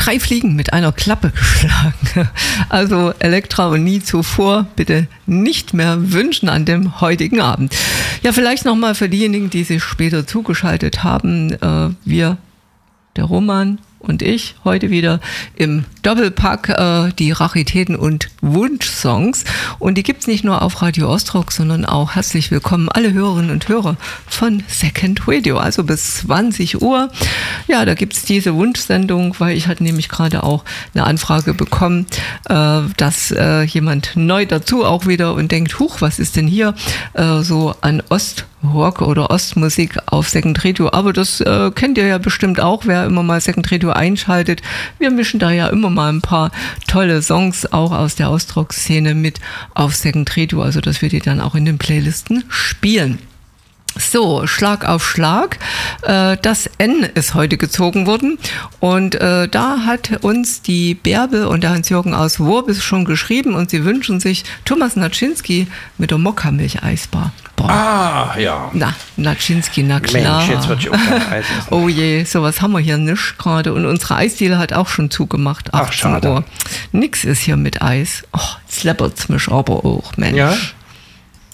3 Fliegen mit einer Klappe geschlagen. Also Elektra und nie zuvor bitte nicht mehr wünschen an dem heutigen Abend. Ja, vielleicht nochmal für diejenigen, die sich später zugeschaltet haben. Wir, der Roman und ich, heute wieder im Doppelpack die Raritäten und Wunschsongs. Und die gibt's nicht nur auf Radio Ostrock, sondern auch herzlich willkommen alle Hörerinnen und Hörer von Second Radio. Also bis 20 Uhr. Ja, da gibt's diese Wunschsendung, weil ich hatte nämlich gerade auch eine Anfrage bekommen, dass jemand neu dazu auch wieder und denkt, huch, was ist denn hier so an Ostrock oder Ostmusik auf Second Radio. Aber das kennt ihr ja bestimmt auch, wer immer mal Second Radio einschaltet. Wir mischen da ja immer mal ein paar tolle Songs auch aus der Ostrock-Szene mit auf Second Radio, also dass wir die dann auch in den Playlisten spielen. So, Schlag auf Schlag. Das N ist heute gezogen worden und da hat uns die Bärbel und der Hans-Jürgen aus Worbis schon geschrieben und sie wünschen sich Thomas Naczynski mit der Mokka-Milch-Eisbar. Boah. Ah, ja. Na, Naczynski, na klar. Mensch, jetzt wird ich auch kein Eis essen. Oh je, sowas haben wir hier nicht gerade. Und unsere Eisdiele hat auch schon zugemacht, 18 Ach, schade. Uhr. Nix ist hier mit Eis. Oh, jetzt läppert's mich aber auch, Mensch. Ja?